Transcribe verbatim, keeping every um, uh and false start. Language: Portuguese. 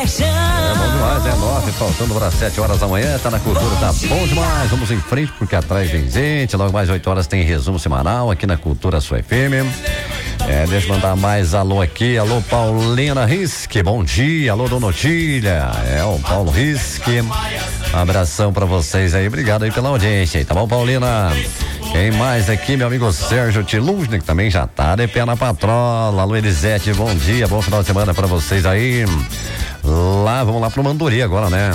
É bom demais, é nove, faltando para sete horas da manhã, tá na cultura, tá bom demais. Vamos em frente porque atrás vem gente. Logo mais oito horas tem resumo semanal aqui na Cultura Sua F M. É, deixa eu mandar mais alô aqui. Alô, Paulina Risque, bom dia. Alô, Dona Otília. É, o Paulo Risque. Um abração pra vocês aí. Obrigado aí pela audiência, tá bom, Paulina? Quem mais aqui? Meu amigo Sérgio Tiluzne, que também já tá de pé na patrola. Alô, Elisete, bom dia, bom final de semana pra vocês aí. Lá, vamos lá pro Manduri agora, né?